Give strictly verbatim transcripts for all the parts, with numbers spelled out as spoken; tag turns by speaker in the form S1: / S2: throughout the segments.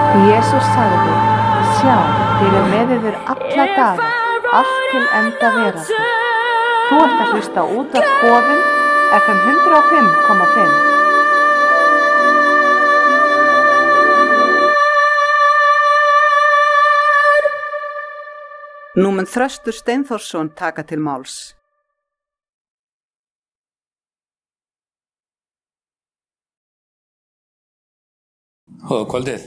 S1: Jesús sagði, sjá, ég er með yður alla daga, allt til enda veraldar. Þú ert að hlusta á útvarp Boðin, F M hundrað og fimm komma fimm. Nú mun Þröstur Steinþórsson taka til máls.
S2: Góða kvöldið.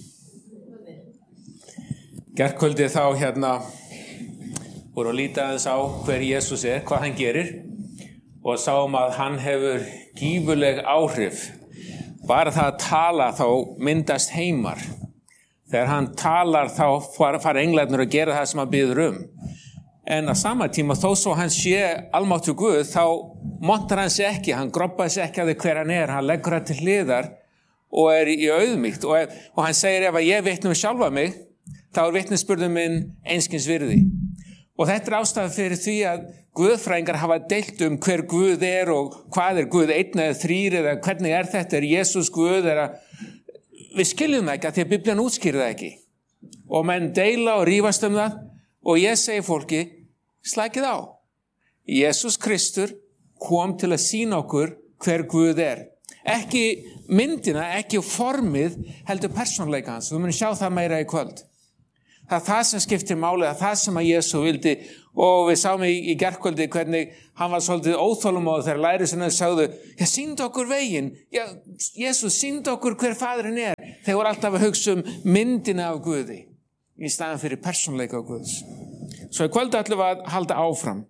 S2: Gærkvöldið þá hérna voru að líta aðeins á hver Jesús er, hvað hann gerir og sáum að hann hefur gífurleg áhrif. Bara það að tala þá myndast heimar. Þegar hann talar þá fara englarnir að gera það sem hann biður um. En á sama tíma þó svo hann sé almáttugur Guð þá montar hann sig ekki, hann groppaði sig ekki að því hver hann er, hann leggur það til hliðar og er í auðmýkt og, og hann segir ef að ég vitni um sjálfa mig þá er vitnisburður minn einskis virði. Og þetta er ástæða fyrir því að guðfræðingar hafa deilt um hver Guð er og hvað er Guð, einn eða þrír eða hvernig er þetta, er Jesús Guð, er að við skiljum það ekki að því að Biblían útskýrir það ekki. Og menn deila og rífast um það og ég segi fólki, slækið á. Jesús Kristur kom til að sýna okkur hver Guð er. Ekki myndina, ekki formið, heldur persónuleika hans. Við munum sjá það meira í kvöld. Það er það sem skiptir máli, það er það sem að Jesú vildi og við sáum í, í gærkvöldi hvernig hann var svolítið óþolumóður þegar lærisveinarnir sagðu, já, sýndu okkur veginn, já, Jesú, sýndu okkur hver faðirinn er. Þeir voru alltaf að hugsa um myndina af Guði í staðan fyrir persónuleika af Guðs. Svo í kvöldi ætlum við að halda áfram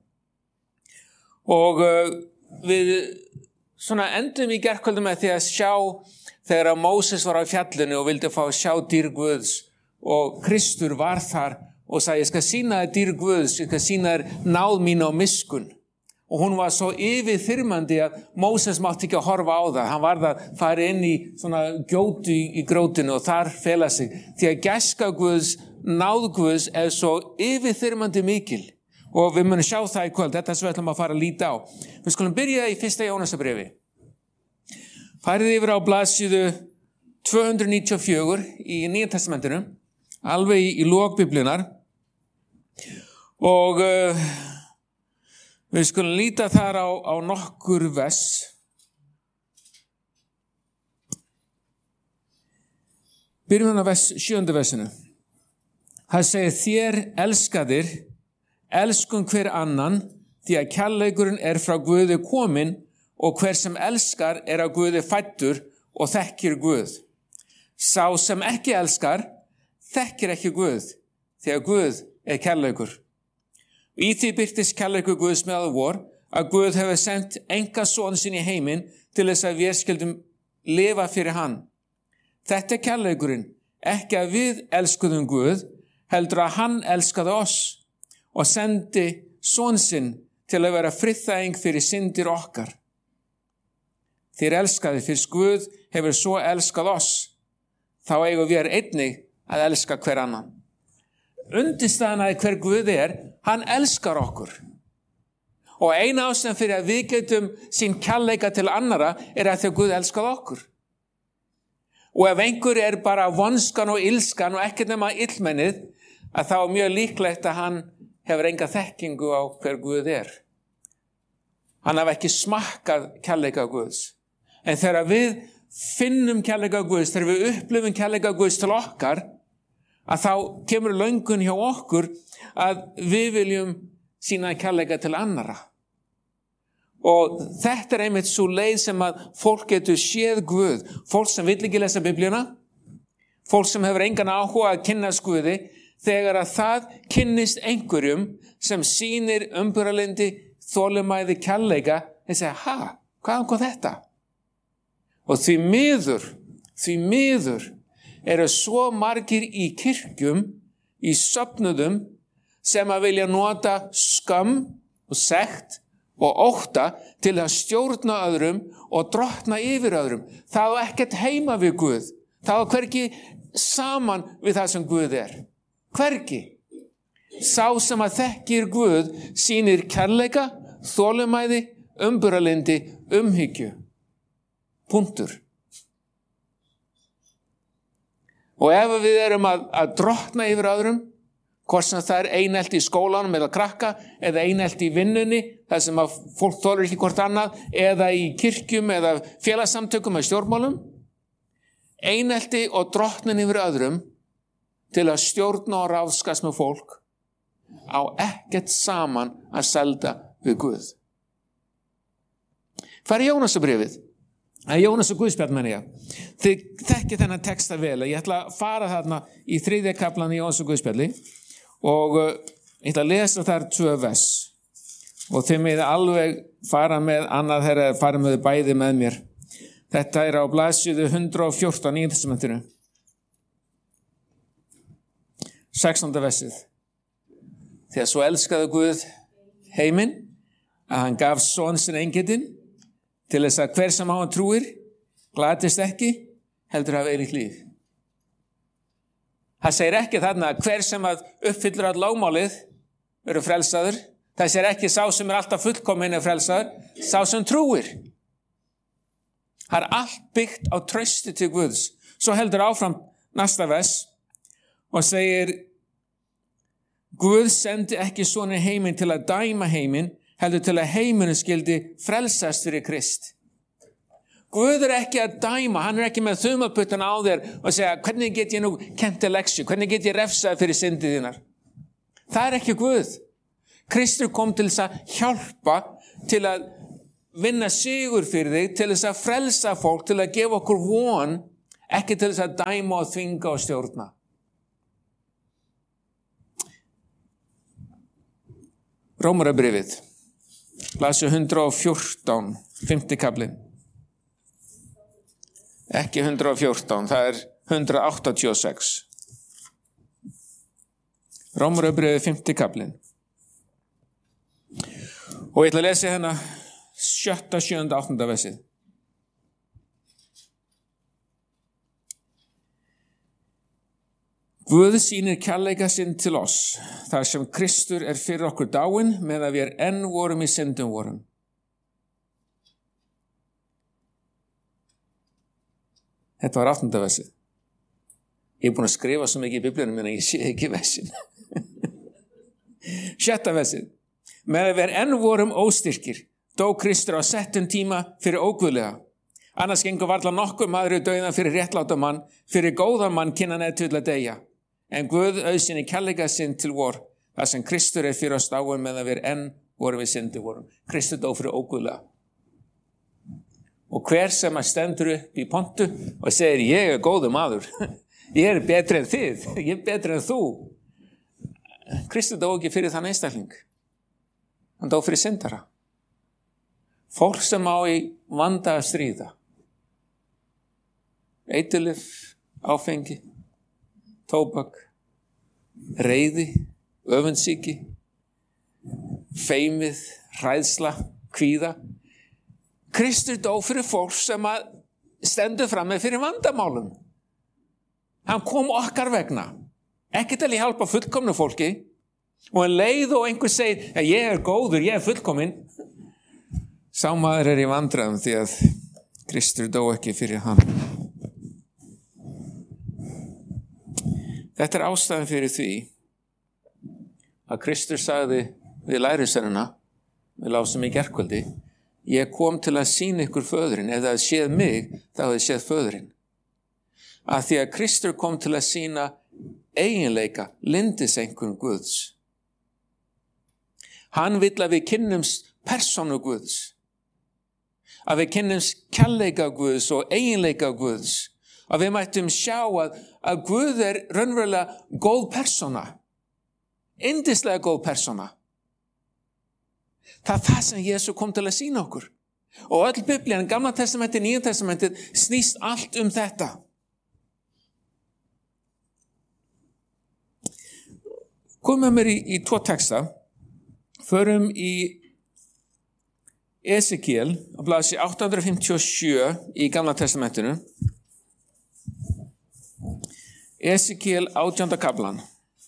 S2: og uh, við svona endum í gærkvöldi með því að sjá þegar að Móses var á fjallinu og vildi fá að sjá dýr Guðs og Kristur var þar og sagði, ég skal sýna þér dýr Guðs, ég skal sýna þér náð mína og miskun. Og hún var svo yfirþyrmandi að Móses mátti ekki að horfa á það. Hann varð að fara inn í svona gjótu í, í grótinu og þar fela sig. Því að gæska Guðs, náð Guðs er svo yfirþyrmandi mikil. Og við munum sjá það í kvöld, þetta er svo við ætlum að fara að líta á. Við skulum byrja í fyrsta Jónasarbréfi. Farið yfir á blaðsíðu tvö hundruð níutíu og fjögur í Nýja testamentinu, alveg í, í lok Biblíunar. Og uh, við skulum líta þar á, á nokkur vers. Byrjum á vers, sjöunda versinu. Það segir, þér elskaðir, elskum hver annan, því að kærleikurinn er frá Guði kominn og hver sem elskar er af Guði fæddur og þekkir Guð. Sá sem ekki elskar, þekkir ekki Guð, því að Guð er kærleikur. Í því birtist kærleikur Guðs meðal vor, að Guð hefur sendt einkason sinn í heiminn til þess að við skildum lifa fyrir hann. Þetta er kærleikurinn, ekki að við elskuðum Guð, heldur að hann elskaði oss og sendi son sinn til að vera friðþæging fyrir syndir okkar. Þér elskaði fyrst Guð hefur svo elskað oss, þá eigum við einnig að elska hver annan. Undirstaðan að hver Guð er, hann elskar okkur. Og eina ástæðan fyrir að við getum sín kærleika til annara er að því að Guð elskað okkur. Og ef einhver er bara vonskan og ilskan og ekkert nema illmennið, að þá er mjög líklegt að hann hefur enga þekkingu á hver Guð er. Hann hafi ekki smakkað kærleika Guðs. En þegar við finnum kærleika Guðs, þegar við upplifum kærleika Guðs til okkar, að þá kemur löngun hjá okkur að við viljum sína kærleika til annara. Og þetta er einmitt svo leið sem að fólk getur séð Guð. Fólk sem vill ekki lesa Biblíuna, fólk sem hefur engan áhuga að kynnast Guði, þegar að það kynnist einhverjum sem sýnir umburðarlyndi, þolinmæði, kærleika, þeir segja, ha, hvaðan kom þetta? Og því miður, því miður eru svo margir í kirkjum, í söfnuðum, sem að vilja nota skam og sekt og ótta til að stjórna öðrum og drottna yfir öðrum. Það á ekkert heima við Guð. Það á hvergi saman við það sem Guð er. Hvergi. Sá sem að þekkir Guð sýnir kærleika, þolinmæði, umburðarlyndi, umhyggju. Punktur. Og ef við erum að, að drottna yfir öðrum, hvort sem það er einelti í skólanum eða krakka, eða einelti í vinnunni, þar sem að fólk þolir ekki hvort annað, eða í kirkjum eða félagssamtökum eða stjórnmálum, einelti og drottnin yfir öðrum til að stjórna og ráðskast með fólk á ekkert saman að selda við Guð. Hvað er Jónasarbréfið? Það er Jónas og Guðspjall, menn ég. Þið þekkið þennan texta vel. Ég ætla að fara þarna í þriðja kaflan í Jónas og Guðspjalli og uh, ég ætla að lesa þar tvö vers. Og þið með alveg fara með annað þeirra, fara með bæði með mér. Þetta er á blaðsíðu hundrað og fjórtán í Testamentinu. sextánda versið. Þegar svo elskaði Guð heiminn að hann gaf son sinn eingetinn til þess að hver sem á hann trúir glatist ekki, heldur hafa eilíft líf. Það segir ekki þarna að hver sem að uppfyllir all lögmálið eru frelsaður. Það segir ekki sá sem er alltaf fullkominn er frelsaður, sá sem trúir. Það er allt byggt á trausti til Guðs. Svo heldur áfram næsta vers og segir Guð sendi ekki soninn heiminn til að dæma heiminn, heldur til að heimurinn skildi frelsast fyrir Krist. Guð er ekki að dæma, hann er ekki með þumalputtana á þér og segja, hvernig get ég nú kennt þér leksu, hvernig get ég refsað fyrir syndið þínar. Það er ekki Guð. Kristur kom til þess að hjálpa, til að vinna sigur fyrir þig, til þess að frelsa fólk, til að gefa okkur von, ekki til þess að dæma og þvinga og stjórna. Rómarabréfið, blaðsíðu hundrað og fjórtán, fimmti kaflinn. Ekki hundrað og fjórtán, það er hundrað áttatíu og sex. Rómarabréfið, fimmti kaflinn. Og ég ætla að lesa hérna sjötta, sjöunda, áttunda versið. Guð sýnir kærleika sinn til oss, þar sem Kristur er fyrir okkur dáinn, meðan við er enn vorum í syndum vorum. Þetta var áttunda versið. Ég er búin að skrifa svo mikið í biblíunum en ég sé ekki versin. Sjötta versið. Meðan við er enn vorum óstyrkir, dó Kristur á settum tíma fyrir óguðlega. Annars gengur varla nokkur maður í dauðan fyrir réttláta mann, fyrir góðan mann kynna neð til að deyja. En Guð auðsynni kærleika sinn til vor, þar sem Kristur er fyrir oss dáinn meðan við enn vorum við syndi vorum. Kristur dó fyrir óguðlega. Og hver sem að stendur upp í pontu og segir, ég er góður maður, ég er betri en þið, ég er betri en þú. Kristur dó ekki fyrir þann einstakling. Hann dó fyrir syndara. Fólk sem á í vanda að stríða. Eiturlyf, áfengi, tóbak, reiði, öfundsýki, feimið, hræðsla, kvíða. Kristur dó fyrir fólk sem að stendur fram með fyrir vandamálum. Hann kom okkar vegna. Ekki til að hjálpa fullkomnu fólki. Og en leið og einhver segir, ja, ég er góður, ég er fullkominn. Sá maður er í vandræðum því að Kristur dó ekki fyrir hann. Þetta er ástæðan fyrir því að Kristur sagði við lærisveinana, við lásum í gærkvöldi, ég kom til að sýna ykkur föðurinn, ef það séð mig, þá hefði séð föðurinn. Að því að Kristur kom til að sýna eiginleika, lyndiseinkunn Guðs. Hann vill að við kynnumst persónu Guðs, að við kynnumst kærleika Guðs og eiginleika Guðs, að við mættum sjá að, að Guð er raunverulega góð persóna, yndislega góð persóna. Það er það sem Jesús kom til að sýna okkur. Og öll Biblían, Gamla testamentið, Nýja testamentið, snýst allt um þetta. Komum mér í, í tvo texta. Förum í Esekiel, á blaðsíðu átta hundruð fimmtíu og sjö í Gamla testamentinu. Esekiel átjánda kaflan.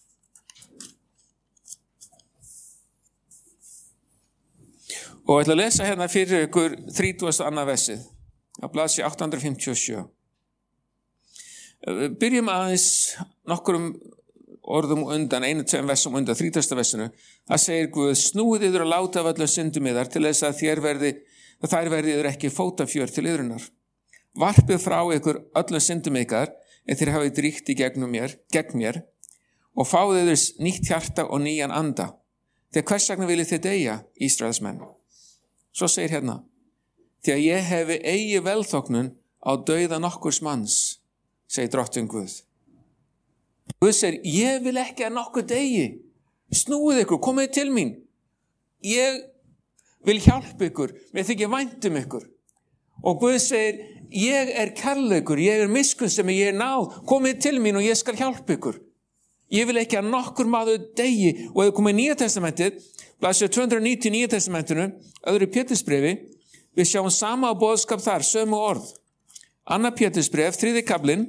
S2: Og ég ætla að lesa hérna fyrir ykkur þrítugasta annað versið á blaðsíðu átta hundruð fimmtíu og sjö. Byrjum aðeins nokkurum orðum undan, einu tveim versum undan, þrítugasta versinu. Það segir Guð, snúið yður og láta af öllum syndum yðar til þess að þér verði, að þær verði yður ekki fótafjör til yðrunar. Varpið frá ykkur öllum syndum ykkar, ef þér hafið dríkt í gegnum mér, gegn mér, og fáið yður nýtt hjarta og nýjan anda. Þegar hvers vegna viljið þið deyja, Ísraelsmenn? Svo segir hérna, því að ég hefi eigi velþóknun á dauða nokkurs manns, segir drottinn Guð. Guð segir, ég vil ekki að nokkur deyi. Snúið ykkur, komið til mín. Ég vil hjálpa ykkur, mér þykir vænt um ykkur. Og Guð segir, ég er kærleikur, ég er miskunnsemi, ég er náð, komið til mín og ég skal hjálpa ykkur. Ég vil ekki að nokkur maður deyi. Og ef komið í Nýja testamentið, blaðsíða tvö hundruð níutíu í Nýja testamentinu, öðru Pétursbrefi, við sjáum sama boðskap þar, sömu orð. Annar Pétursbref, þriðji kaflinn,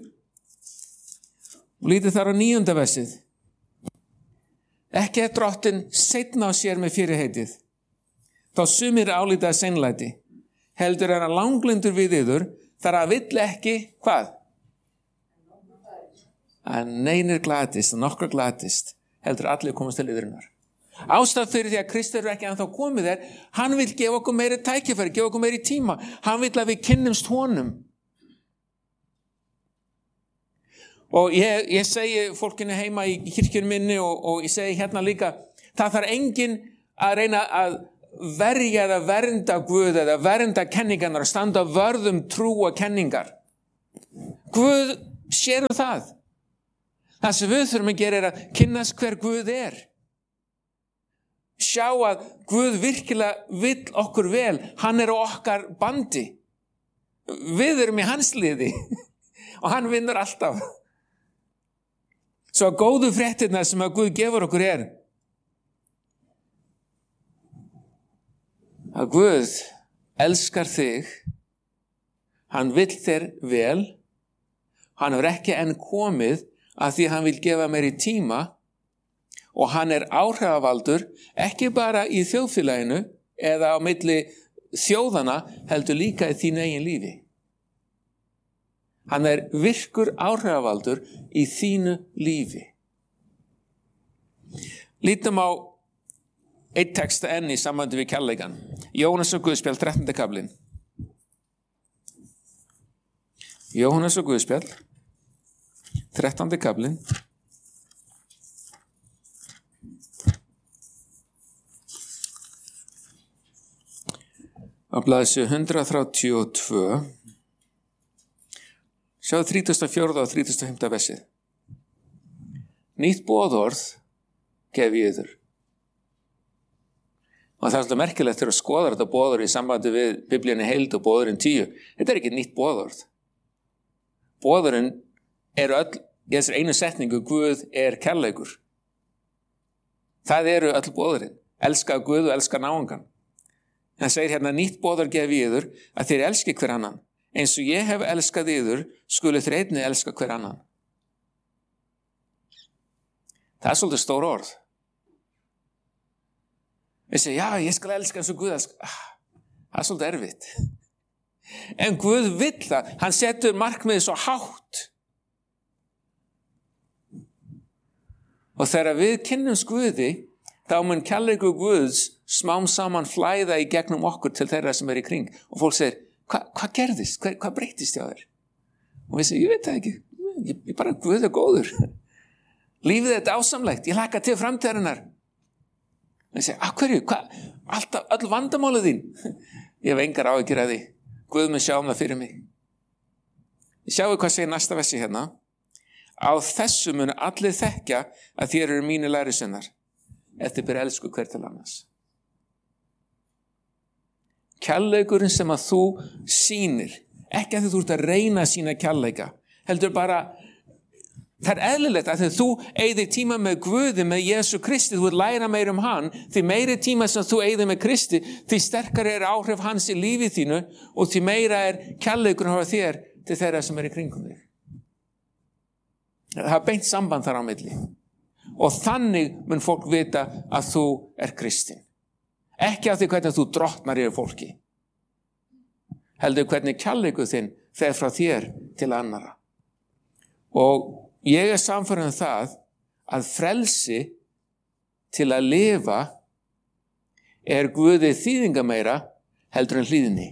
S2: og lítið þar á níunda versið. Ekki er drottinn seinna á sér með fyrirheitið. Þá sumir álíta seinlæti. Heldur er hann langlyndur við yður, þar að vill ekki, hvað? Að neinir glatist, að nokkra glatist, heldur allir komast til yðrunar. Ástæð fyrir því að Kristur er ekki ennþá komið er, hann vil gefa okkur meiri tækifæri, gefa okkur meiri tíma. Hann vil að við kynnumst honum. Og ég, ég segi fólkinu heima í kirkjunum minni og, og ég segi hérna líka, það þarf enginn að reyna að verja eða vernda Guð eða vernda kenningarnar og standa vörðum trúa kenningar. Guð sér um það. Það sem við þurfum að gera er að kynnast hver Guð er. Sjá að Guð virkilega vill okkur vel. Hann er á okkar bandi. Við erum í hans liði og hann vinnur alltaf. Svo góðu fréttirnar sem að Guð gefur okkur er að Guð elskar þig, hann vill þér vel, hann er ekki enn komið að því hann vil gefa meiri tíma og hann er áhrifavaldur ekki bara í þjóðfélaginu eða á milli þjóðana heldur líka í þínu eigin lífi. Hann er virkur áhrifavaldur í þínu lífi. Lítum á eitt texta enn í sambandi við kærleikann. Jóhannes og Guðspjall, þrettándi kaflinn. Jóhannes og Guðspjall, þrettándi kaflinn. Á blaðsíðu hundrað þrjátíu og tvö. Sjáðu þrítugasta og fjórða og þrítugasta og fimmta versið. Nýtt boðorð gef ég yður. Og það er alltaf merkilegt þegar að skoða þetta boðorð í sambandi við Biblíunni heild og boðorðin tíu. Þetta er ekki nýtt boðorð. Boðorðin eru öll, í þessari einu setningu, Guð er kærleikur. Það eru öll boðorðin. Elska Guð og elska náungan. Það segir hérna, nýtt boðorð gef ég yður að þér elski hver annan. Eins og ég hef elskað yður, skulu þér einnig elska hver annan. Það er svolítið stór orð. Við segjum, já, ég skal elska eins og Guð elska. Ah, það er svolítið erfitt. En Guð vill það. Hann setur markmiðið svo hátt. Og þegar við kynnumst Guði, þá mun kærleikur Guðs smám saman flæða í gegnum okkur til þeirra sem er í kring. Og fólk segir, Hva, hvað gerðist? Hvað, hvað breytist hjá þér? Og við segjum, ég veit það ekki. Ég, ég bara, Guð er góður. Lífið er dásamlegt. Ég hlakka til framtíðarinnar. Við segjum, að hverju? Hvað? Alltaf, öll vandamálið þín. Ég hef engar áhyggjur af því. Guð mun sjá um það fyrir mig. Sjáu hvað segir næsta versi hérna. Á þessu munu allir þekkja að þér eru mínu lærisveinar. Ef þið ber elsku hver til annars. Kærleikurinn sem að þú sýnir, ekki að þú ert að reyna að sýna kærleika, heldur bara, það er eðlilegt að þegar þú eyðir tíma með Guði, með Jesú Kristi, þú vil læra meir um hann, því meiri tíma sem þú eyðir með Kristi, því sterkari er áhrif hans í lífið þínu og því meira er kærleikurinn á þér til þeirra sem er í kringum þig. Það er beint samband þar á milli. Og þannig mun fólk vita að þú er kristinn. Ekki af því hvernig þú drottnar yfir fólki. Heldur hvernig kærleikur þinn fer frá þér til annara. Og ég er sannfærður um það að frelsi til að lifa er Guði þýðingameira heldur en hlýðni.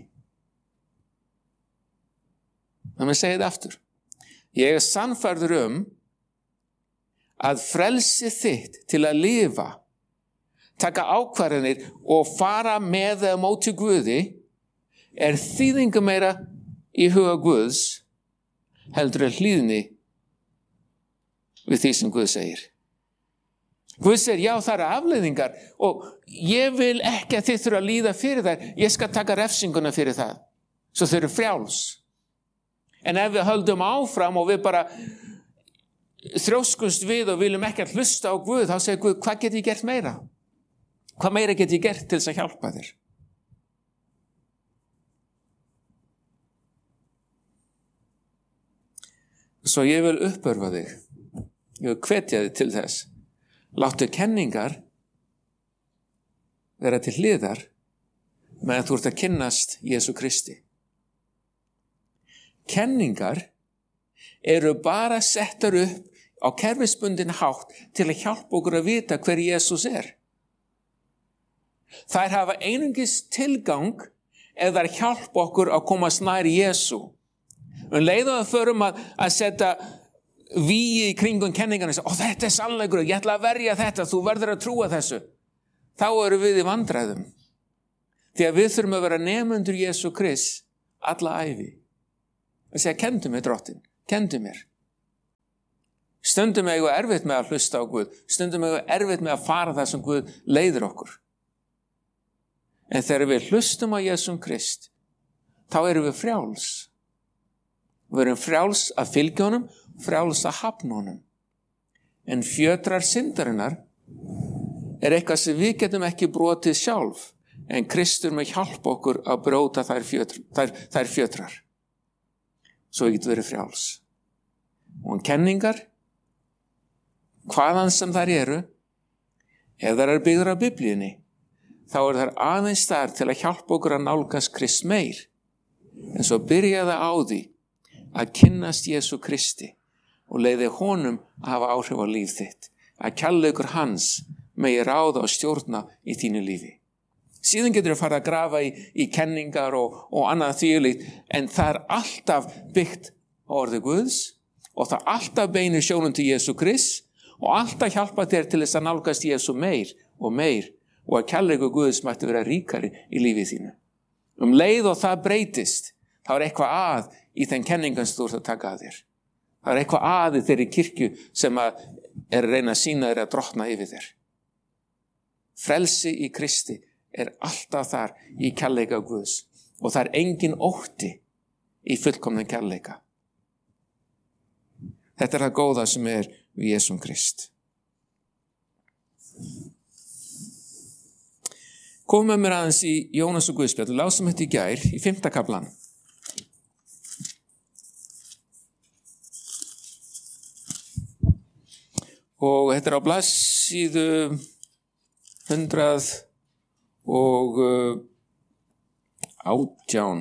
S2: Það með segja þetta aftur. Ég er sannfærður um að frelsi þitt til að lifa, taka ákvarðanir og fara með eða móti Guði er þýðingameira í huga Guðs heldur en hlýðni við því sem Guð segir. Guð segir, já, það eru afleiðingar og ég vil ekki að þið þurfa að líða fyrir þær. Ég skal taka refsinguna fyrir það. Svo þau eru frjáls. En ef við höldum áfram og við bara þrjóskumst við og viljum ekki að hlusta á Guð, þá segir Guð, hvað get ég gert meira? Hvað meira get ég gert til þess að hjálpa þér? Svo ég vil uppörfa þig. Ég vil hvetja þig til þess. Láttu kenningar vera til hliðar meðan þú ert að kynnast Jesú Kristi. Kenningar eru bara settar upp á kerfisbundin hátt til að hjálpa okkur að vita hver Jesús er. Þær hafa einungis tilgang ef þær hjálpa okkur að komast nær Jesú. Og leiðum að förum að, að setja víi í kringum kenningarna og segja, ó, þetta er sannleikur, ég ætla að verja þetta, þú verður að trúa þessu. Þá eru við í vandræðum. Því að við þurfum að vera nemendur Jesú Krist alla ævi. Það segja, kendu mér drottin, kendu mér. Stundum eigu erfitt með að hlusta á Guð, stundum eigu erfitt með að fara það sem Guð leiðir okkur. En þegar við hlustum á Jesú Krist, þá erum við frjáls. Við erum frjáls að fylgja honum, frjáls að hafna honum. En fjötrar syndarinnar er eitthvað sem við getum ekki brotið sjálf, en Kristur með hjálpa okkur að bróta þær, fjötr, þær, þær fjötrar. Svo við getum verið frjáls. Og kenningar, hvaðan sem þær eru, ef þær eru byggðar af Biblíunni, þá eru þær aðeins þar til að hjálpa okkur að nálgast Krist meir. En svo byrjaði á því að kynnast Jesú Kristi og leiði honum að hafa áhrif á líf þitt. Að kærleikur hans megi ráða og stjórna í þínu lífi. Síðan getur við fara að grafa í, í kenningar og, og annað þvílíkt, en það er alltaf byggt á orði Guðs og það alltaf beinir sjónum til Jesú Krist og alltaf hjálpa þér til þess að nálgast Jesú meir og meir og að kærleikur Guðs mætti vera ríkari í lífið þínu. Um leið og það breytist, þá er eitthvað að í þeim kenningum sem þú ert að taka að þér. Það er eitthvað að í þeirri kirkju sem að er að reyna að sýna þér að drottna yfir þér. Frelsi í Kristi er alltaf þar í kærleika Guðs og það er engin ótti í fullkomnum kærleika. Þetta er það góða sem er við Jesúm Krist. Komum með mér aðeins í Jónas og Guðspjall, lásum þetta í gær í fimmta kaflan. Og þetta er á blaðsíðu hundrað og átján.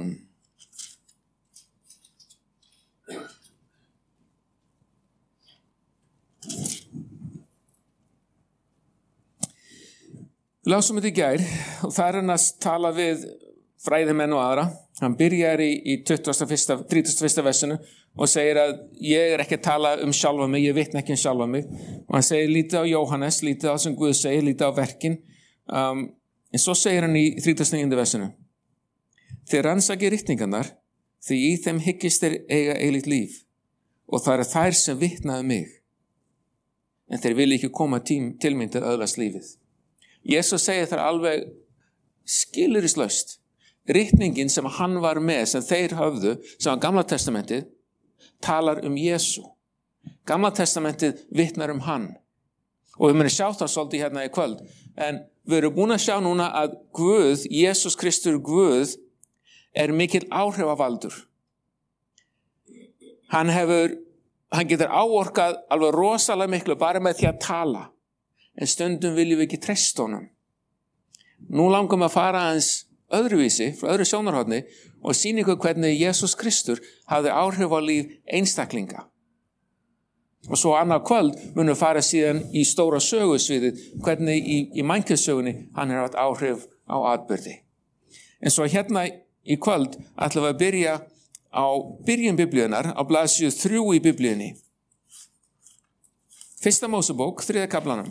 S2: Við lásum þetta í gær og það er hann að tala við fræðimenn og aðra. Hann byrjar í, í tuttugasta og fyrsta, þrítugasta og fyrsta versinu og segir að ég er ekki að tala um sjálfa mig, ég vitna ekki um sjálfa mig. Og hann segir lítið á Jóhannes, lítið á sem Guð segir, lítið á verkin. Um, en svo segir hann í þrítugasta og níunda versinu. Þið rannsakið ritningarnar, því í þeim hyggist þeir eiga eilíft líf og það eru þær sem vitnaðu mig. En þeir vilja ekki koma tím, til mín til að öðlast lífið. Jesús segir þar alveg skilyrðislaust. Ritningin sem hann var með, sem þeir höfðu, sem var Gamla testamentið, talar um Jesú. Gamla testamentið vitnar um hann. Og við munum sjá það svolítið hérna í kvöld. En við erum búin að sjá núna að Guð, Jesús Kristur Guð, er mikill áhrifavaldur. Hann hefur, hann getur áorkað alveg rosalega miklu bara með því að tala. En stundum viljum við ekki treysta honum. Nú langum við að fara aðeins öðruvísi, frá öðru sjónarhorni og sýna ykkur hvernig Jesús Kristur hafði áhrif á líf einstaklinga. Og svo annað kvöld munum fara síðan í stóra sögusviðið, hvernig í, í mannkynssögunni hann er haft áhrif á atburði. En svo hérna í kvöld ætlum við að byrja á byrjun biblíunar, á blaðsíðu þrjú í biblíunni. Fyrsta Mósebók, þriðja kaflanum.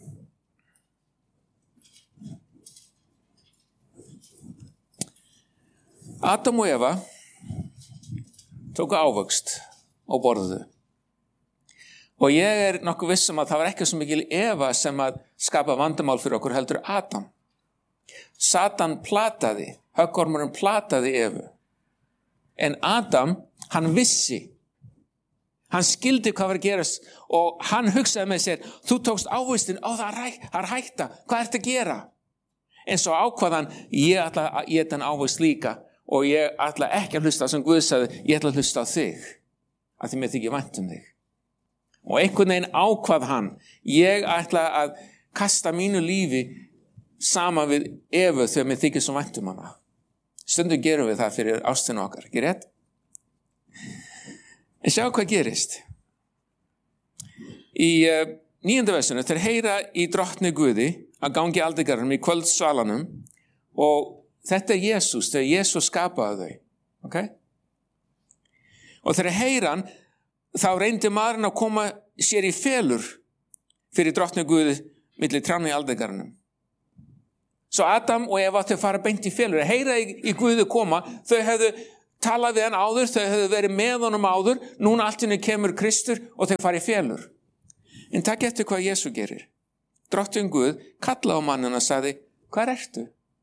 S2: Adam og Eva tóku ávöxt og borðuðu. Og ég er nokkuð viss um að það var ekki svo mikil Eva sem að skapa vandamál fyrir okkur, heldur Adam. Satan plataði, höggormurinn plataði Evu. En Adam, hann vissi, hann skildi hvað var að gerast og hann hugsaði með sér, þú tókst ávöxtin, ó það er hætta, hvað ertu að gera? En svo ákvaðan, ég ætla að éta hann ávöxt líka og ég ætla ekki að hlusta sem Guð sagði, ég ætla að hlusta á þig, af því mér þykir vænt um þig. Og einhvern veginn ákvað hann, ég ætla að kasta mínu lífi saman við Evu þegar mér þykir svo vænt um hana. Stundum gerum við það fyrir ástina okkar, ekki rétt? En sjá hvað gerist. Í uh, níunda versinu, þeir heyra í drottni Guði að gangi aldingarnum í kvöldsvalanum og þetta er Jesús, þegar Jesús skapaði þau. Okay? Og þeir heyra hann, þá reyndi maðurinn að koma sér í felur fyrir drottni Guði milli trjánna í aldingarnum. Svo Adam og Eva þau fara beint í felur, heyra í, í Guði koma, þau hefðu talað við hann áður, þau hefðu verið með honum áður, núna allt inni kemur Kristur og þau fara í felur. En takk eftir hvað Jesú gerir. Drottinn Guð kallaði á manninn og sagði, hvar ertu?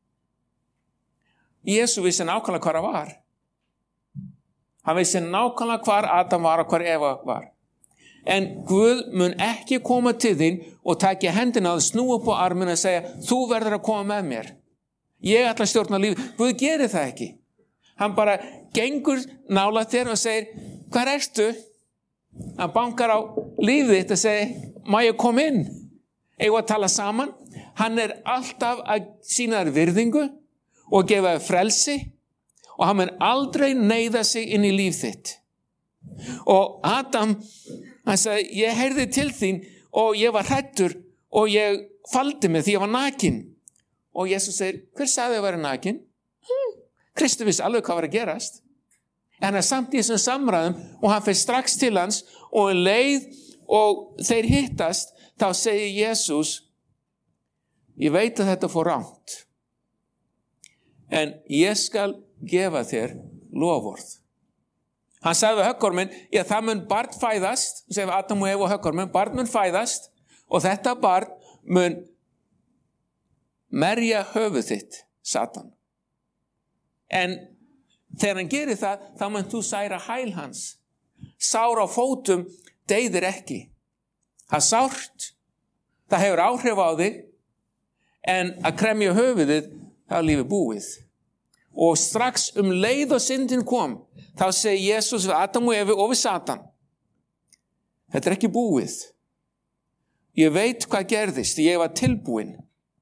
S2: Jesú vissi nákvæmlega hvar hann var. Hann vissi nákvæmlega hvar Adam var og hvar Eva var. En Guð mun ekki koma til þín og taki hendina að snúa upp á arminn og segja, þú verður að koma með mér. Ég ætla að stjórna lífi. Guð gerir það ekki. Hann bara gengur nálægt þér og segir, hvar ertu? Hann bankar á lífið þitt og segir, má ég koma inn? Eigum að tala saman. Hann er alltaf að sýna þér virðingu og gefa þér frelsi og hann mun aldrei neyða sig inn í líf þitt. Og Adam, hann sagði, ég heyrði til þín og ég var hræddur og ég faldi mig því ég var nakin. Og Jesús segir, hver sagði að vera nakin? Hmm. Kristur vissi alveg hvað var að gerast. En hann er samt í þessum samræðum og hann fyrir strax til hans og um leið og þeir hittast, þá segir Jesús, ég veit að þetta fór rangt. En ég skal gefa þér loforð. Hann sagði við höggorminn, já það mun barn fæðast, segir við Adam og Eva og höggorminn, barn mun fæðast og þetta barn mun merja höfuð þitt, Satan. En þegar hann gerir það, þá mun þú særa hæl hans. Sár á fótum deyðir ekki. Það er sárt, það hefur áhrif á þig, en að kremja höfuðið, það er lífið búið. Og strax um leið og syndin kom, þá segir Jesús við Adam og Evu og við Satan, þetta er ekki búið. Ég veit hvað gerðist, ég var tilbúin.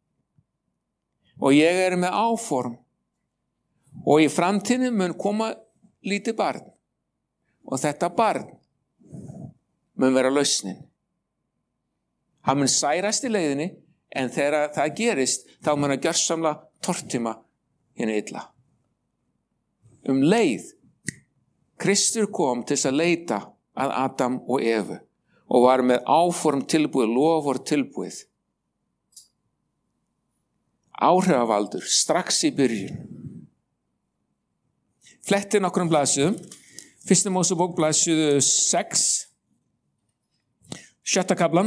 S2: Og ég er með áform. Og í framtíðinni mun koma lítið barn. Og þetta barn mun vera lausnin. Hann mun særast í leiðinni, en þegar það gerist, þá mun að gjörsamla tortíma hérna illa. Um leið, Kristur kom til þess að leita að Adam og Evu og var með áform tilbúið, lofvörð tilbúið. Áhrifavaldur strax í byrjun. Fletti nokkrum blaðsíðum. Fyrsta Mósebók blaðsíðu sex, sjötta kaflan.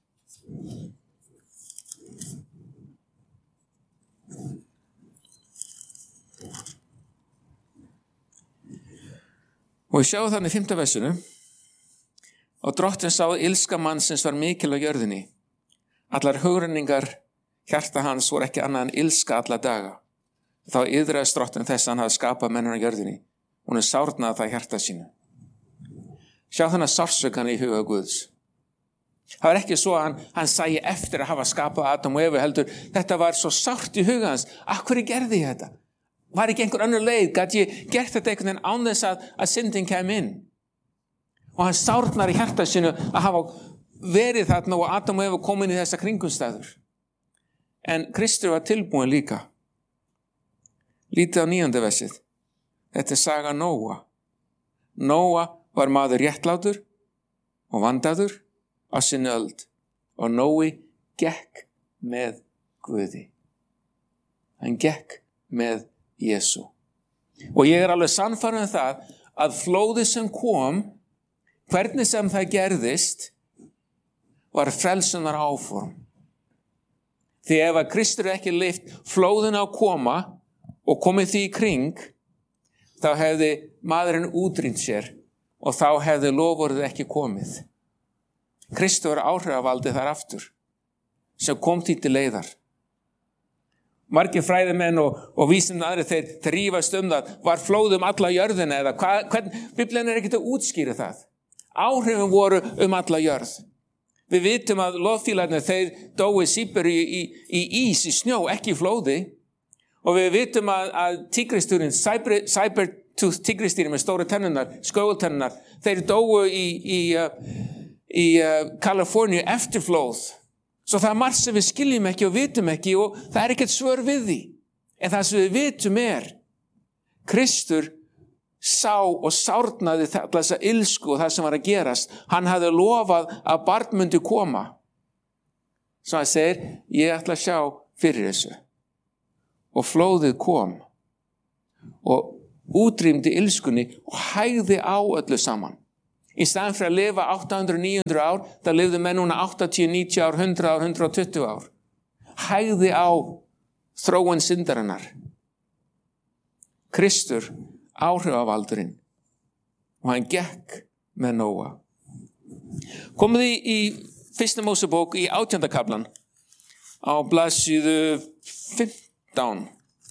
S2: Og við sjáum þannig í fimmta versinu, og drottinn sá ilska mannsins var mikil á jörðinni. Allar hugrenningar hjarta hans voru ekki annað en ilska alla daga. Þá yðraðist drottinn þess að hann hafði skapað mennina á jörðinni. Hún er sárnað það hjarta sínu. Sjá þannig sársaukan í huga Guðs. Það var ekki svo að hann, hann sæi eftir að hafa skapað Adam og Evu heldur. Þetta var svo sárt í huga hans. Af hverju gerði ég þetta? Var ekki einhver önnur leið? Gat ég gert þetta einhvern veginn án þess að, að syndin kem inn? og hann sárnar í hjarta sinu að hafa verið þarna og Adam og Eva komin í þessa kringumstæður. En Kristur var tilbúin líka. Lítið á níunda versið. Þetta er saga Nóa. Nóa var maður réttlátur og vandaður á sinni öld og Nói gekk með Guði. Hann gekk með Jesú. Og ég er alveg sannfærður um það að flóðið sem kom, hvernig sem það gerðist, var frelsunar áform. Því ef að Kristur ekki leyft flóðinu að koma og komið því í kring, þá hefði maðurinn útrýmt sér og þá hefði loforðið ekki komið. Kristur var áhrifavaldið þar aftur, sem kom því til leiðar. Margir fræðimenn og, og vísindamenn aðrir þeir, þeir rífast um það, var flóð um alla jörðina eða hvað, hvern, Biblían er ekkert að útskýra það. Áhrifin voru um alla jörð. Við vitum að loðfílarnir þeir dói sípur í, í, í ís, í snjó, ekki í flóði. Og við vitum að, að tígristúrin, Saber-tooth tígristýrin með stóru tennunar, skógultennunar, þeir dói í, í, í, í Kaliforníu eftir flóð. Svo það er margt sem við skiljum ekki og vitum ekki og það er ekkert svör við því. En það sem við vitum er, Kristur sá og sárnaði þessa ilsku og það sem var að gerast. Hann hafði lofað að barn myndi koma. Svo hann segir, ég ætla að sjá fyrir þessu. Og flóðið kom og útrýmdi ilskunni og hægði á öllu saman. Í staðan fyrir að lifa átta hundruð til níu hundruð ár, það lifðu menn núna áttatíu, níutíu ár, hundrað ár, hundrað og tuttugu ár. Hægði á þróun syndarinnar. Kristur, áhrifavaldurinn, og hann gekk með Nóa. Komið í, í fyrsta Mósebók í átjánda kaflan á blaðsíðu fimmtán.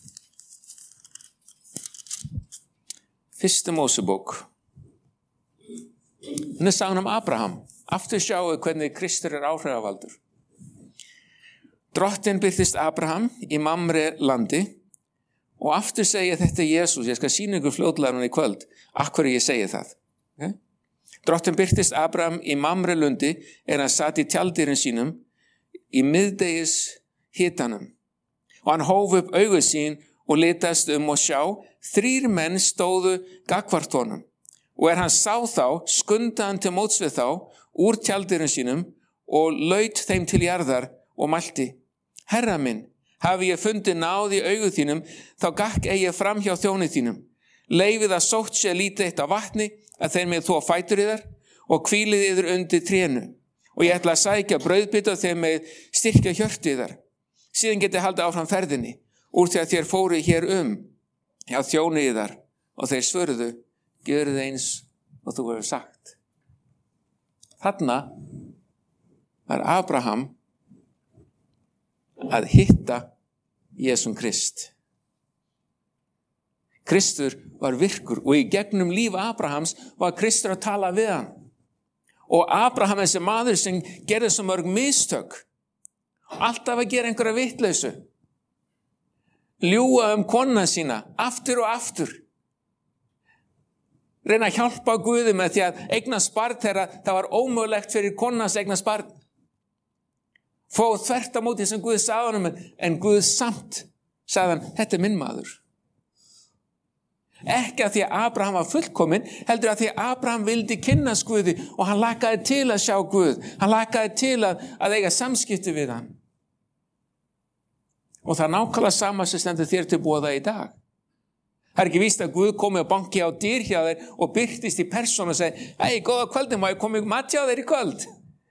S2: Fyrsta Mósebók. Þannig er sagan um Abraham. Aftur sjáu hvernig Kristur er áhrifavaldur. Drottinn birtist Abraham í Mamre landi og aftur segja þetta Jesús. Ég skal sýna ykkur fljótlega núna í kvöld. Akkur ég segi það. Okay? Drottinn birtist Abraham í Mamre lundi er hann satt í tjaldýrin sínum í miðdegis hitanum. Og hann hóf upp augu sín og litast um og sjá, þrír menn stóðu gagnvart honum. Og er hann sá þá, skundaði hann til móts við þá, úr tjaldýrum sínum og laut þeim til jarðar og mælti. Herra minn, hafi ég fundið náð í augu þínum, þá gakk eigi fram hjá þjóni þínum. Leifið að sótt sé lítið eitt á vatni, að þeir með þó fætur yðar, og hvílið yður undir trénu. Og ég ætla að sækja brauðbita þeir með styrkja hjörtu yðar. Síðan geti haldið áfram ferðinni, úr því að þér fóru hér um, hjá þjóni yðar, og þeir svörðu, gjörðu eins og þú hefur sagt. Þarna var Abraham að hitta Jesúm Krist. Kristur var virkur og í gegnum líf Abrahams var Kristur að tala við hann. Og Abraham er þessi maður sem gerði svo mörg mistök. Alltaf að gera einhverja vitleysu. Ljúga um kona sína, aftur og aftur. Reyna að hjálpa Guði með því að eignast barn þegar það var ómögulegt fyrir konans eignast barn. Fóð þvert á móti sem Guð sagði honum, en Guð samt sagði hann, þetta er minn maður. Ekki að því að Abraham var fullkominn, heldur að því að Abraham vildi kynnast Guði og hann lakaði til að sjá Guð. Hann lakaði til að, að eiga samskipti við hann. Og það er nákvæmlega sama sem stendur þér til boða í dag. Það er ekki víst að Guð komi og banki á dyr hjá þeir og byrtist í persónu og segi, ei, góða kvöldin, má ég komi mat hjá þeir í kvöld?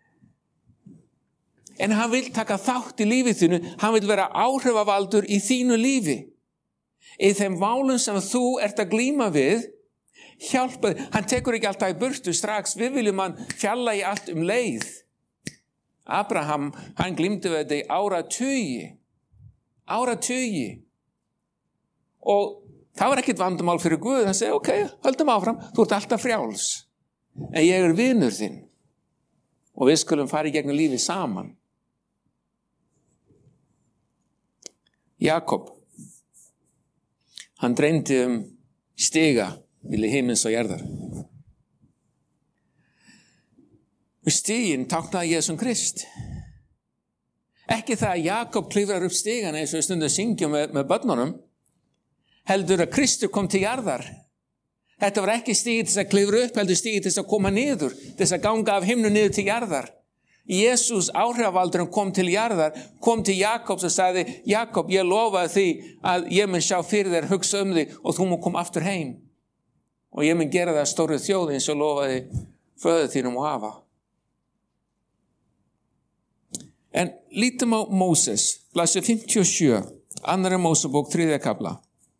S2: En hann vil taka þátt í lífið þínu, hann vil vera áhrifavaldur í þínu lífi. Í þeim válum sem þú ert að glíma við, hjálpa þér. Hann tekur ekki alltaf í burtu strax, við viljum hann fjalla í allt um leið. Abraham, hann glímdi við þetta í áratugi. Áratugi. Og það var ekkit vandamál fyrir Guð, hann segi, ok, höldum áfram, þú ert alltaf frjáls. En ég er vinur þinn. Og við skulum fara í gegnum lífi saman. Jakob, hann dreymdi um stiga milli himins og jarðar. Stiginn táknaði Jesum Krist. Ekki það að Jakob klifrar upp stigana eins og við stundum syngjum með, með börnunum, heldur að Kristur kom til jarðar. Þetta var ekki stigið til að klifra upp, heldur stigið til að koma niður, til að ganga af himnu niður til jarðar. Jesús áhrifavaldurinn kom til jarðar, kom til Jakobs og sagði, Jakob, ég lofaði því að ég mun sjá fyrir þér, hugsa um þig og þú mun koma aftur heim. Og ég mun gera það stóru þjóð eins og lofaði föður þínum og afa. En lítum á Móses, blaðsíða fimmtíu og sjö, annarri Mósebók, þriðja kafla.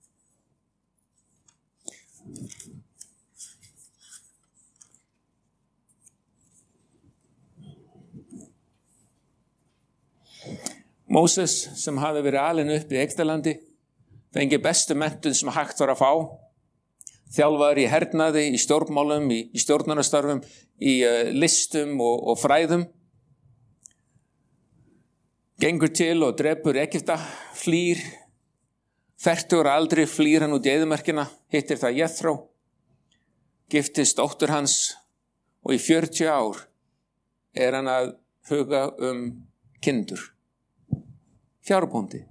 S2: Móses sem hafði verið alinn upp í Egyptalandi, fengi bestu menntun sem hægt var að fá, þjálfaður í hernaði, í stjórnmálum, í, í stjórnunarstörfum, í uh, listum og, og fræðum. Gengur til og drepur Egypta, flýr, fertugur aldrei flýr hann út í eyðimerkina, hittir það Jethro, giftist dóttur hans og í fjörutíu ár er hann að huga um kindur. Fjárbóndi.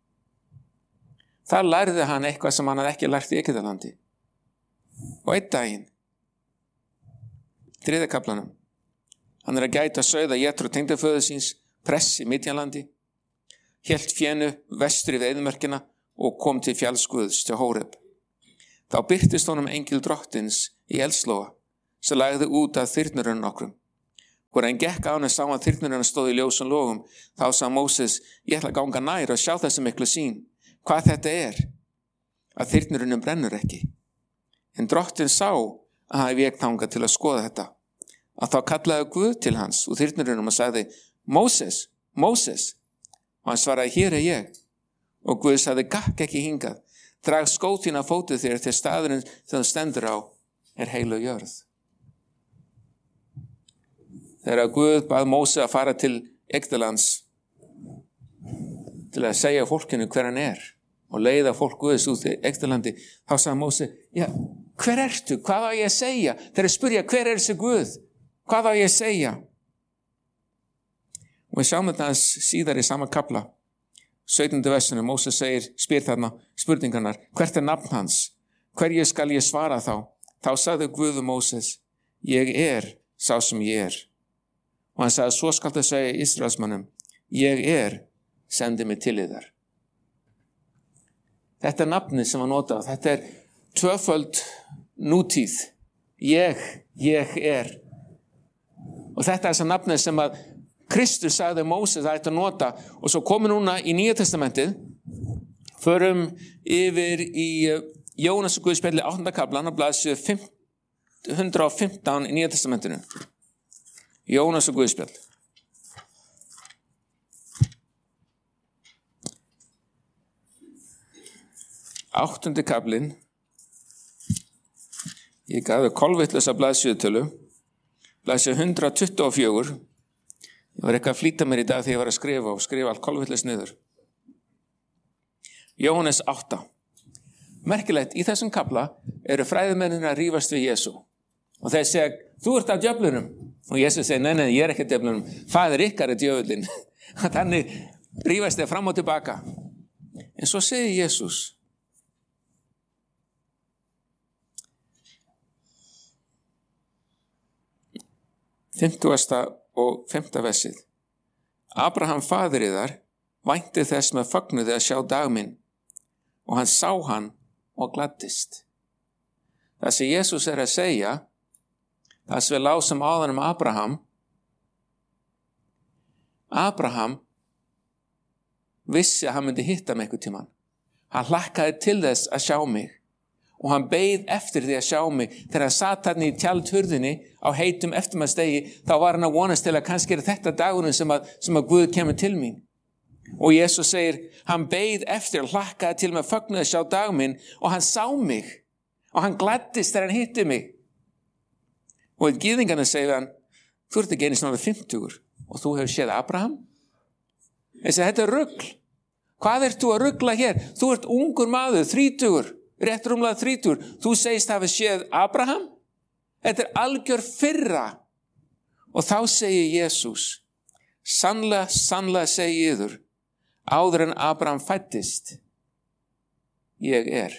S2: Þar lærði hann eitthvað sem hann hafði ekki lært í Egyptalandi. Og einn daginn, þriðja kaflanum, hann er að gæta sauða Jethro tengdaföður síns, press í Midjanlandi, hélt fénu vestur í eyðimerkina og kom til fjallsguðs til Hóreb. Þá birtist honum engil drottins í eldslóga sem lagði út af þyrnurinn nokkrum. Hvor hann gekk á hann sá að þyrnurinn stóð í ljósum logum, þá sá Móses, ég ætla að ganga nær og sjá þessi miklu sýn, hvað þetta er, að þyrnurinn brennur ekki. En drottin sá að hann vék þangað til að skoða þetta, að þá kallaði Guð til hans úr þyrnurinnum og sagði, Móses, Móses, og hann svaraði, hér er ég. Og Guð sagði, gakk ekki hingað, drag skót þín af fótið þér til staðurinn sem þú stendur á er heilög jörð. Þegar Guð bað Móse að fara til Egyptalands til að segja fólkinu hver hann er og leiða fólk Guðs út í Egyptalandi, þá sagði Móse, já, hver ertu? Hvað á ég að segja? Þeir spyrja, hver er þessi Guð? Hvað á ég að segja? Og við sjáum þetta síðar í sama kafla. sautjánda versinu, Móses segir, spyr þarna spurningarnar, hvert er nafn hans? Hverju skal ég svara þá? Þá sagði Guð Móses, ég er sá sem ég er. Og hann sagði, svo skal það segja Ísraelsmönnum, ég er, sendi mig til yðar. Þetta er nafnið sem hann notað, þetta er tvöföld nútíð. Ég, ég er. Og þetta er þess að nafnið sem að Kristus sagði Móses að ætti að nota, og svo komum núna í Nýja testamentið, förum yfir í Jónas og Guðspjalli áttunda kaflan á blaðsíðu fimm hundruð og fimmtán í Nýja testamentinu. Jónas og Guðspjall. Áttundi kaflinn. Ég gaf þau kolvitlausa blaðsíðutölu, blaðsíðu hundrað tuttugu og fjögur. Ég var eitthvað að flýta mér í dag þegar ég var að skrifa og skrifa allt kolvitlaust niður. Jóhannes átta. Merkilegt, í þessum kafla eru fræðimennir að rífast við Jesú. Og þeir segja, þú ert af djöflunum. Og Jesú segir, nei, nei, ég er ekki af djöflunum. Faðir ykkar er djöfullinn. Þannig rífast þeir fram og tilbaka. En svo segir Jesús, fimmtugasta og fimmta versið. Abraham faðir yðar vænti þess með fögnuði að sjá dag minn, og hann sá hann og gladdist. Það sem Jesús er að segja, það sem við lásum áðan um Abraham, Abraham vissi að hann myndi hitta mig einhvern tímann. Hann hlakkaði til þess að sjá mig, og hann beið eftir því að sjá mig. Þegar hann satt hann í tjaldhurðinni á heitum eftirmaðsdegi, þá var hann að vonast til að kannski er þetta dagurinn sem að, sem að Guð kemur til mín. Og Jesús segir, hann beið eftir að hlakkaði til með fögnuði að sjá dag minn, og hann sá mig, og hann gladdist þegar hann hitti mig. Og í gyðingarna segir hann, þú ert ekki einu svona fimmtugur, og þú hefur séð Abraham? Þessi, þetta er rugl. Hvað ert þú að rugla hér? Þú ert ungur maður, þrítugur. Rétt rúmlega þrítugur, þú segist hafi séð Abraham? Þetta er algjör firra. Og þá segir Jesús, sannlega, sannlega segi ég yður, áður en Abraham fæddist, ég er.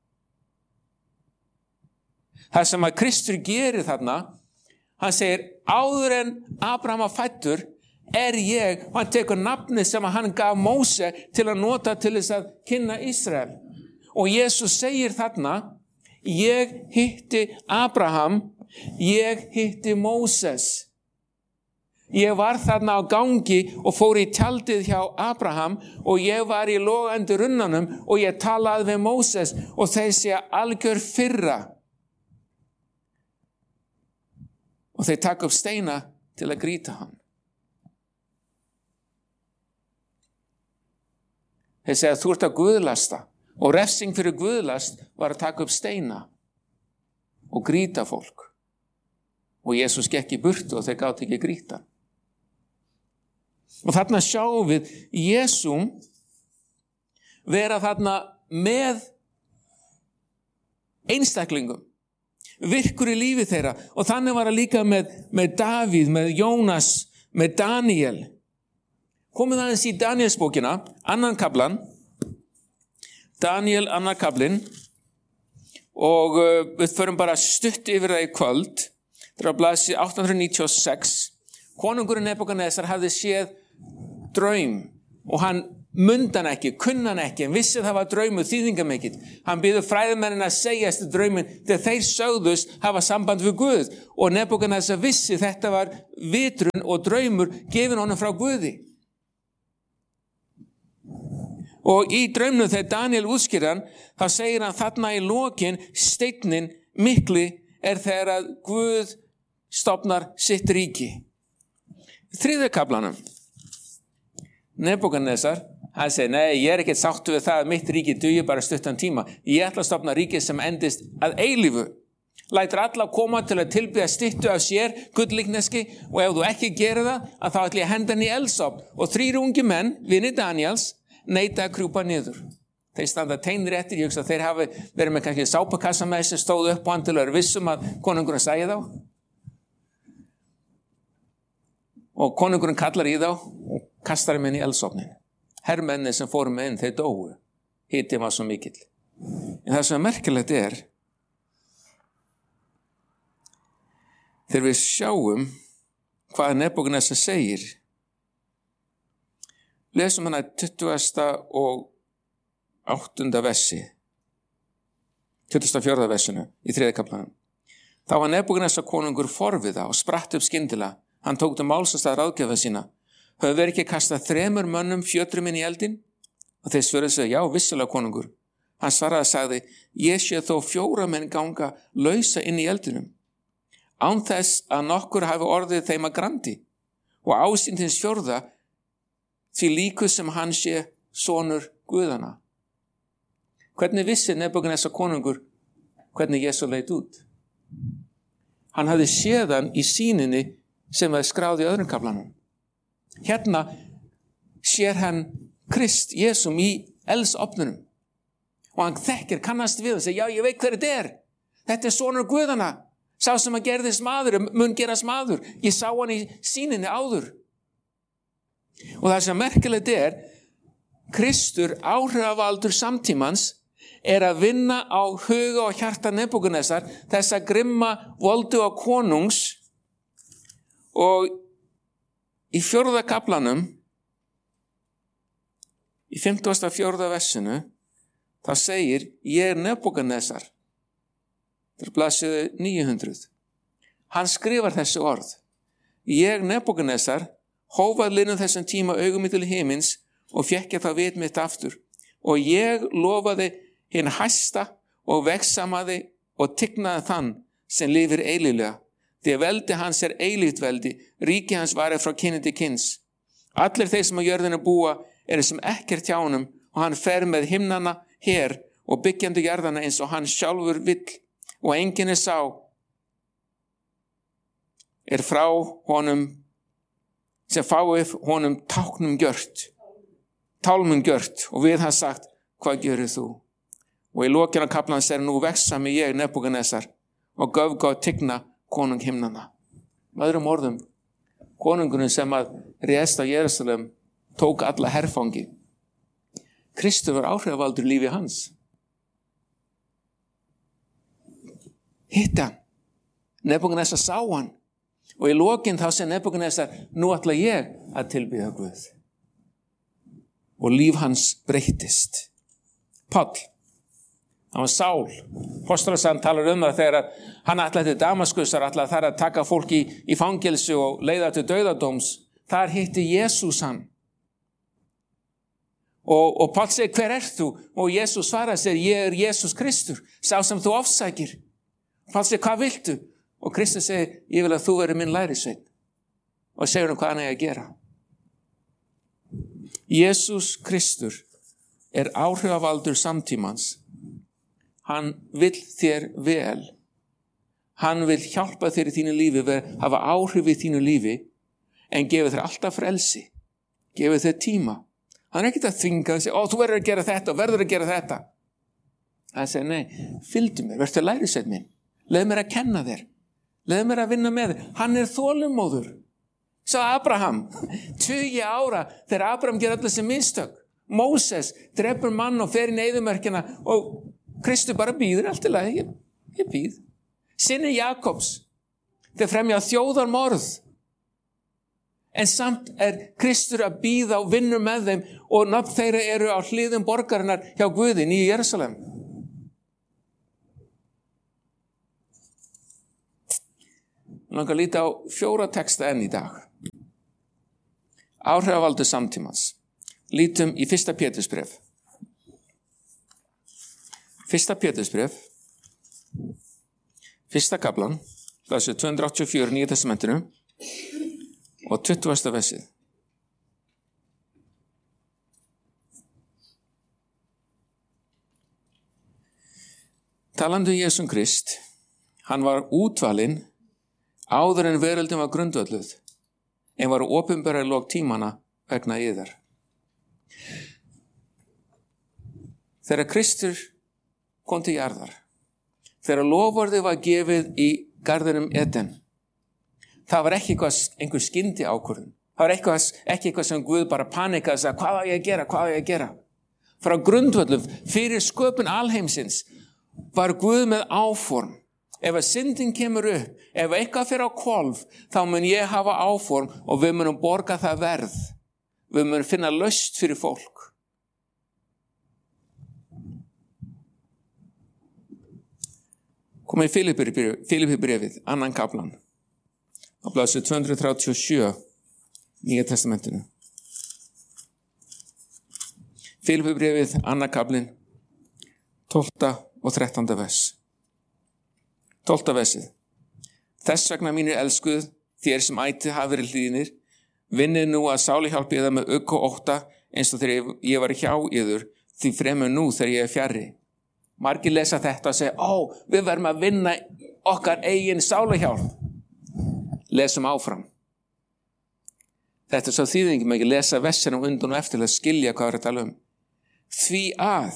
S2: Það sem að Kristur gerir þarna, hann segir, áður en Abraham var fæddur, er ég, og hann tekur nafnið sem að hann gaf Móse til að nota til þess að kynna Ísrael. Og Jesús segir þarna, ég hitti Abraham, ég hitti Móses. Ég var þarna á gangi og fór í tjaldið hjá Abraham og ég var í logandi runnanum og ég talaði við Móses og þeir segja algjör firra. Og þeir taka upp steina til að grýta hann. Þeir segja þú ert að guðlasta og refsing fyrir guðlast var að taka upp steina og grýta fólk. Og Jesús gekk í burtu og þeir gátu ekki grýta. Og þarna sjáum við Jesúm vera þarna með einstaklingum, virkur í lífi þeirra og þannig var það líka með, með Davíð, með Jónas, með Daniel. Komið aðeins í Danielsbókina, annan kaflan, Daniel annar kaflin og uh, við förum bara stutt yfir það í kvöld. Það er á blaðsíðu átta hundruð níutíu og sex. Konungurinn Nebúkadnesar hafði séð draum og hann mundi hann ekki, kunni hann ekki, en vissi það var draumur þýðingamikill. Hann biður fræðimennina að segja eftir drauminn þegar þeir sögðust hafa samband við Guð og Nebúkadnesar vissi þetta var vitrun og draumur gefin honum frá Guði. Og í draumnum þegar Daniel útskýrir hann, þá segir hann þarna í lokin steinninn mikli er þegar að Guð stofnar sitt ríki. Þriðja kaflanum. Nebúkadnesar, hann segir, nei, ég er ekkert sáttur við það að mitt ríki dugi bara stuttan tíma. Ég ætla að stofna ríki sem endist að eilífu. Lætur alla koma til að tilbiðja styttu af sér, gullíkneski, og ef þú ekki gerir það, að þá ætla ég að henda hann í eldsofn. Og þrír ungi menn, vinir Daniels, neita að krjúpa niður. Þeir standa teinir eftir, ég hugsa að þeir hafi verið með kannski sápakassa með sem stóðu upp á hann til að vera vissum að konungurinn sæi þá. Og konungurinn kallar í þá og kastar þeim inn í eldsofnin. Hermenni sem fóru með inn, þeir dóu. Hitinn var svo mikill. En það sem er merkilegt er, þegar við sjáum hvað Nebúkadnesar segir, lesum hana tuttugasta og áttunda versi, tuttugasta og fjórða versinu í þriðja kaflanum. Þá var Nebúkadnesar konungur forviða og spratt upp skyndilega. Hann tók til máls að ráðgjafa sína. Höfðu verið ekki kastað þremur mönnum fjötrum inn í eldin? Og þeir svöruðu sig, já, vissulega konungur. Hann svaraði og sagði, ég sé þó fjóra menn ganga lausa inn í eldinum. Án þess að nokkur hafi orðið þeim að grandi. Og ásýnd hins fjórða því líku sem hann sé sonur Guðana. Hvernig vissi Nebúkadnesar konungur hvernig Jesú leit út? Hann hafði séð hann í sýninni sem er skráð í öðrum kaflanum. Hérna sér hann Krist, Jesúm í eldsofnunum. Og hann þekkir, kannast við og segir, já, ég veit hver þetta er. Þetta er sonur Guðana. Sá sem að gerðist maður, mun gerast maður. Ég sá hann í sýninni áður. Og það sem merkilegt er, Kristur, áhrifavaldur samtímans, er að vinna á huga og hjarta Nebúkadnesar, þessa grimma voldu og konungs. Og í fjórða kaflanum, í fimmtugasta og fjórða versinu, þá segir, ég er Nebúkadnesar. Það er blaðsíðu níu hundruð. Hann skrifar þessi orð. Ég, Nebúkadnesar, hófað linnum þessum tíma augum mitt til himins og fékk ég það vit mitt aftur. Og ég lofaði hinn hæsta og vegsamaði og tignaði þann sem lifir eilíflega. Því að veldi hans er eilíft veldi, ríki hans varir frá kyni til kyns. Allir þeir sem á jörðinu búa eru sem ekkert hjá honum og hann fer með himnana her og byggjandi jarðana eins og hann sjálfur vill og enginn er sá er frá honum sem fái honum táknum gjört, tálmum gjört og við hann sagt, hvað gerir þú? Og í lokinu af kaflans er nú vegsami ég, Nebúkadnesar, og göfga og tigna konung himnana. Með öðrum orðum, konungurinn sem að réðst á Jerúsalem, tók alla herfangi. Kristur var áhrifavaldur í lífi hans. Hitt hann. Nebúkadnesar sá hann. Og í lokin þá sem Nebúkadnesar, nú ætla ég að tilbiðja Guð. Og líf hans breyttist. Páll, hann var Sál. Póstolasagan talar um það þegar hann ætlaði til Damaskusar, ætlaði þar að taka fólk í, í fangelsi og leiða til dauðadóms. Þar hitti Jesús hann. Og, og Páll segir, hver ert þú? Og Jesús svaraði sér, ég er Jesús Kristur, sá sem þú ofsækir. Páll segir, hvað viltu? Og Kristur segir, ég vil að þú veri minn lærisveinn. Og segir hann hvað hann eigi að gera. Jesús Kristur er áhrifavaldur samtímans. Hann vill þér vel. Hann vill hjálpa þér í þínu lífi, hafa áhrif í þínu lífi, en gefa þér alltaf frelsi. Gefa þér tíma. Hann er ekkert að þvinga og segja, ó, þú verður að gera þetta og verður að gera þetta. Hann segir, nei, fylgdu mér, verður lærisveinn minn. Leð mér að kenna þér. Leð mér að vinna með þér. Hann er þolinmóður. Sá Abraham, tugi ára, þegar Abraham ger allir sem mistök. Móses drepur mann og fer inn í eyðimörkina og Kristur bara býður allt í lagi. Ég, ég býð. Synir Jakobs, þeir fremja þjóðarmorð. En samt er Kristur að býða og vinnur með þeim og nafn þeirra eru á hliðum borgarinnar hjá Guði í Jerúsalem. Ég langar að líta á fjóra texta enn í dag. Áhrifavaldur samtímans. Lítum í fyrsta Pétursbréf. Fyrsta Pétursbréf. Fyrsta kaflan. Blaðsíða tvö hundruð áttatíu og fjögur í Nýja testamentinu. Og tuttugasta versið. Talandi um Jesúm Krist, hann var útvalinn áður en veröldin var grundvölluð, en var opinberað í lok tímana vegna yðar. Þegar Kristur kom til jarðar, þegar loforðið var gefið í garðinum Eden, það var ekki eitthvað, einhver skyndi ákvörðun. Það var eitthvað, ekki eitthvað sem Guð bara panikaði og sagði, hvað á ég að gera, hvað á ég að gera? Frá grundvöllum, fyrir sköpun alheimsins, var Guð með áform. Ef að syndin kemur upp, ef eitthvað fyrir á hvolf, þá mun ég hafa áform og við munum borga það verð. Við munum finna lausn fyrir fólk. Komið í Filippíbrefið, annan kaflan. Á blaðsíðu tvö hundruð þrjátíu og sjö Nýja testamentinu. Filippíbrefið, annar kaflinn, tólfta og þrettánda vers. Tólfta versið. Þess vegna mínir elskuð, þér sem ætið hafi verið hlýðnir, vinnið nú að sáli hjálpi yðar með ugg og ótta, eins og þegar ég var hjá yður, því fremur nú þegar ég er fjarri. Margir lesa þetta og segja, ó, við verðum að vinna okkar eigin sáli hjálp. Lesum áfram. Þetta er svo þýðingum ekki lesa versinum undan og eftir að skilja hvað er að tala um. Því að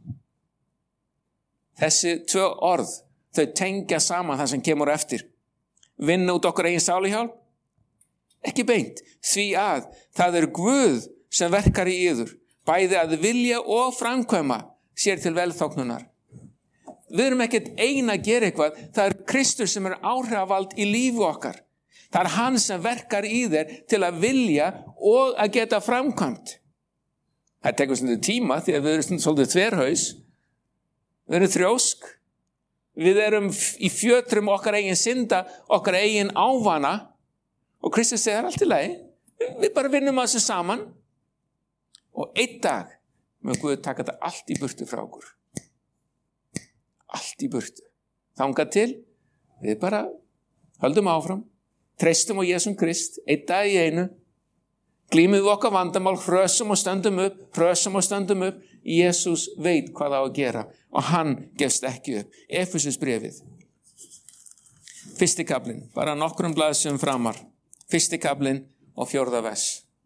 S2: þessi tvö orð, þau tengja saman það sem kemur eftir. Vinna út okkar eigin sáluhjálp? Ekki beint. Því að það er Guð sem verkar í yður, bæði að vilja og framkvæma sér til velþóknunar. Við erum ekkert eina að gera eitthvað, það er Kristur sem er áhrifavald í lífi okkar. Það er hann sem verkar í þér til að vilja og að geta framkvæmt. Það tekur svolítið tíma því að við erum svolítið þverhaus. Við erum þrjósk. Við erum í fjötrum okkar eigin synda, okkar eigin ávana. Og Kristus segir allt í lagi. Við bara vinnum að þessu saman. Og einn dag mun Guð taka þetta allt í burtu frá okkur. Allt í burtu. Þangað til við bara höldum áfram. Treystum á Jesúm Krist, einn dag í einu, glímum við okkar vandamál, hrösum og stöndum upp, hrösum og stöndum upp. Jesús veit hvað á að gera og hann gefst ekki upp. Efesusbréfið. Fyrsti kaflinn, bara nokkrum blaðsíðum framar. Fyrsti kaflinn og fjórða vers.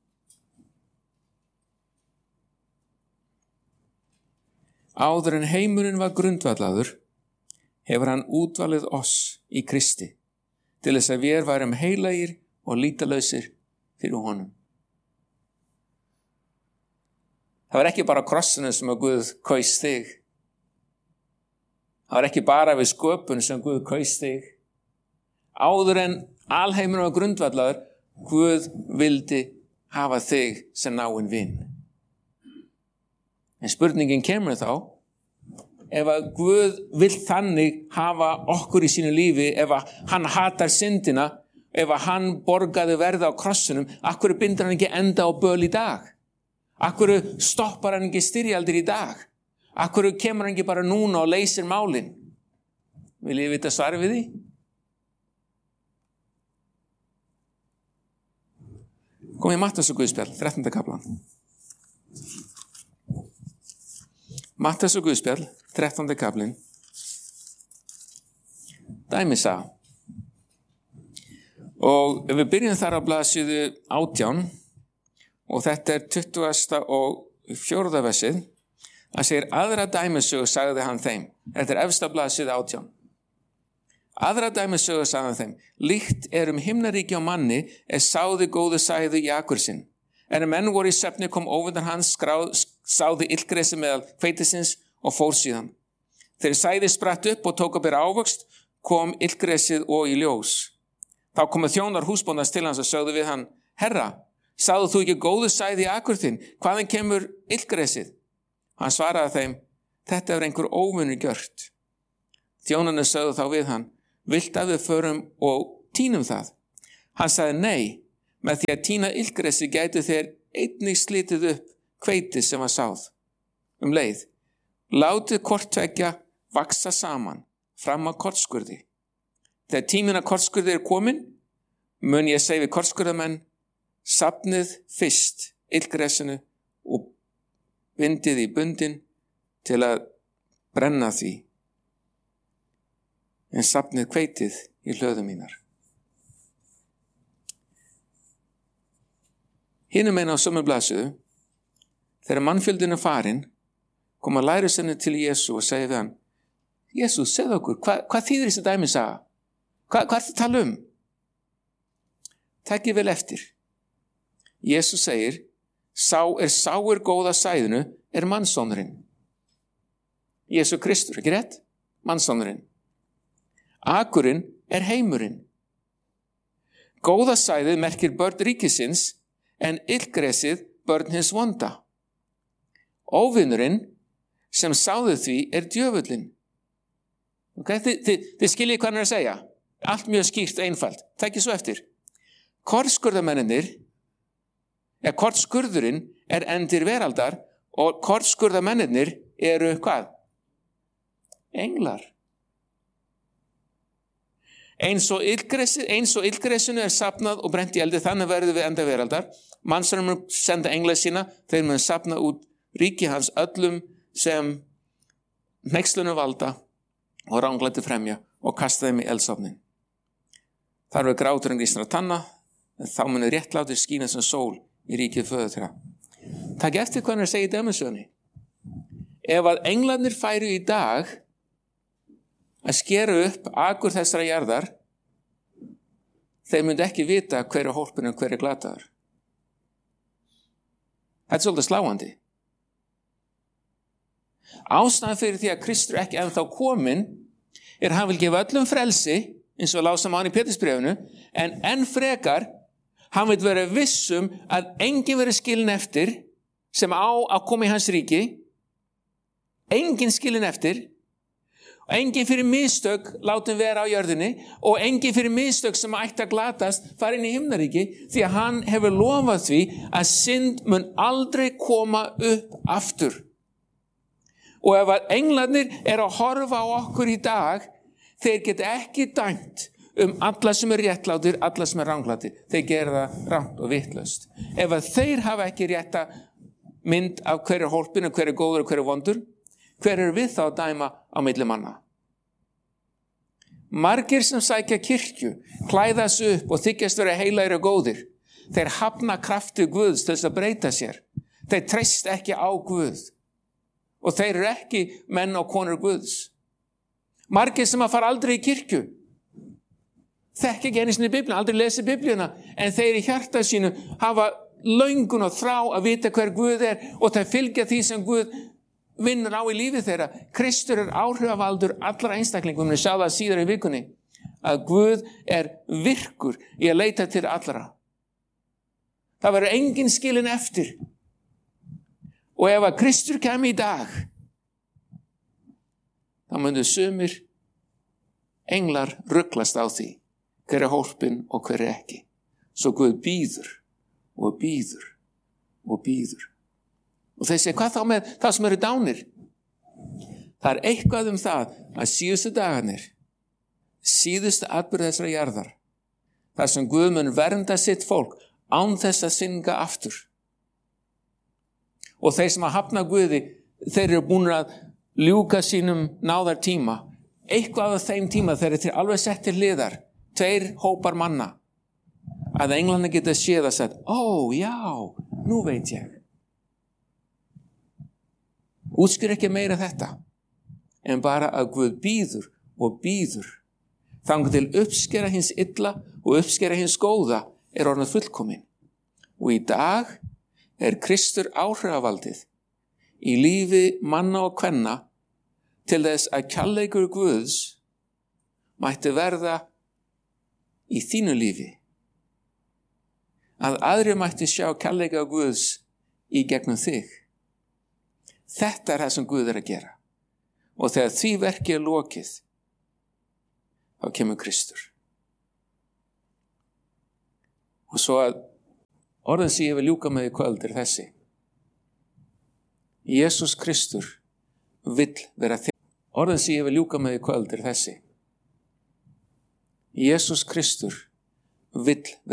S2: Áður en heimurinn var grundvallaður, hefur hann útvalið oss í Kristi, til þess að við værum heilagir og lítalausir fyrir honum. Það var ekki bara krossinu sem að Guð kaus þig. Það var ekki bara við sköpun sem Guð kaus þig. Áður en alheimur og grundvallaður, Guð vildi hafa þig sem náinn vin. En spurningin kemur þá, ef að Guð vill þannig hafa okkur í sínu lífi, ef að hann hatar syndina, ef að hann borgaði verða á krossunum, af hverju bindur hann ekki enda á böl í dag? Af hverju stoppar hann ekki styrjaldir í dag? Af hverju kemur hann ekki bara núna og leysir málin? Vil ég vita svar við því? Kom í Matthæusar Guðspjall, þrettánda kaflan. Matthæusar Guðspjall, þrettándi kaflinn. Dæmisaga. Og við byrjum þar á blaðsíðu átján og þetta er tuttugasta og fjórða versið. Það segir aðra dæmisögu sagði hann þeim. Þetta er efsta blaðsíðu átján. Aðra dæmisögu sagði hann þeim. Líkt er um himnaríki á manni er sáði góðu sæðu í akur sinn. En ef menn voru í svefni kom óvinur hans skráð, sáði illgresi meðal hveitisins og fór síðan. Þegar sæði spratt upp og tók að bera ávöxt kom illgresið og í ljós. Þá komu þjónar húsbóndans til hans og sögðu við hann, Herra, sáðu þú ekki góðu sæði í akur þinn? Hvaðan kemur illgresið? Hann svaraði þeim, þetta er einhver óvinur gjört. Þjónarnir sögðu þá við hann, vilt að við förum og tínum það? Hann sagði, nei, með því að tína illgresi gætu þeir einnig slitið upp hveiti sem var sáð. Um leið, látið hvort tveggja vaksa saman fram að kortskurði. Þegar tíminn að kortskurði er komin, mun ég segja við kortskurðamenn, safnið fyrst illgresinu og vindið í bundin til að brenna því, en safnið hveitið í hlöðum mínar. Hinum einn á sömu blaðsíðu, þegar mannfjöldin er farin, koma lærisveinarnir til Jesú og segja við hann, Jesú, segðu okkur, hva, hvað þýðir þessi dæmisaga? Hva, hvað ertu að tala um? Takið vel eftir. Jesú segir, sá er sáir góða sæðinu er mannssonurinn. Jesú Kristur, ekki rétt? Mannssonurinn. Akurinn er heimurinn. Góða sæðið merkir börn ríkisins en illgresið börn hins vonda. Óvinurinn sem sáðu því er djöfullinn. Okay? Þið, þið, þið skiljið hvað hann er að segja. Allt mjög skýrt og einfalt. Takk svo eftir. Kortskurðamennir, eða kortskurðurinn er endir veraldar og kortskurðamennir eru hvað? Englar. Eins og illgresinu er safnað og brent í eldi, þannig verður við enda veraldar. Mannsarnir mun senda engla sína, þeir mun safna út ríki hans öllum sem hneykslunum valda og ranglæti fremja og kasta þeim í eldsofnin. Þar verður gráturinn grísnar tanna, en þá munir réttlátir skína sem sól í ríkið föður þeirra. Takk eftir hvað hann er að segja í dæmisögunni. Ef að englarnir færu í dag að skera upp akur þessara jarðar, þeir myndi ekki vita hver er hólpinn og hver er glataður. Þetta er svolítið sláandi. Ástæðan fyrir því að Kristur ekki ennþá kominn er að hann vil gefa öllum frelsi, eins og lásam á hann í Pétursbréfinu, en enn frekar hann vil vera vissum að enginn verið skilin eftir sem á að koma í hans ríki, enginn skilin eftir, enginn fyrir mistök látum vera á jörðinni og enginn fyrir mistök sem ætti að glatast fara inn í himnaríki, því að hann hefur lofað því að synd mun aldrei koma upp aftur. Og ef að englarnir er að horfa á okkur í dag, þeir geta ekki dæmt um alla sem er réttlátir, alla sem er ranglátir. Þeir gera það rangt og vitlaust. Ef að þeir hafa ekki rétta mynd af hver er hólpinn og hver er góður og hver er vondur, hver er við þá að dæma á milli manna? Margir sem sækja kirkju, klæða sig upp og þykjast vera heilaðir og góðir. Þeir hafna krafti Guðs til þess að breyta sér. Þeir treyst ekki á Guð. Og þeir eru ekki menn og konur Guðs. Margir sem að fara aldrei í kirkju. þekki ekki einu sinni Biblíuna, aldrei lesi Biblíuna, en þeir í hjarta sínu hafa löngun og þrá að vita hver Guð er og það fylgja því sem Guð vinnur á í lífi þeirra. Kristur er áhrifavaldur allra einstaklingum. Við sjá það síðar í vikunni að Guð er virkur í að leita til allra. Það verður engin skilin eftir. Og ef að Kristur kemi í dag, þá myndu sumir englar ruglast á því hver er hólpinn og hver er ekki. Svo Guð býður og býður og býður. Og þeir segja, hvað þá með það sem eru dánir? Það er eitthvað um það að síðustu dagarnir, síðustu atburð þessara jarðar, þar sem Guð mun vernda sitt fólk án þess að synga aftur. Og þeir sem að hafna Guði, þeir eru búin að ljúka sínum náðar tíma. Eitthvað af þeim tíma þeir eru til alveg sett til hliðar, tveir hópar manna, að englarnir geta séð að sagt, ó, já, nú veit ég. Útskýr ekki meira þetta, en bara að Guð býður og býður. Þangað til uppskera hins illa og uppskera hins góða er orðið fullkomin. Og í dag er Kristur áhrifavaldið í lífi manna og kvenna til þess að kærleikur Guðs mætti verða í þínu lífi. Að aðri mætti sjá kærleika Guðs í gegnum þig. Þetta er það sem Guð er að gera. Og þegar því verki er lokið, þá kemur Kristur. Og svo að orðin sem ég vil ljúka með í kvöld er þessi. Jesús Kristur vill vera þig. Orðin sem ég vil ljúka með í kvöld er þessi. Jesús Kristur vill vera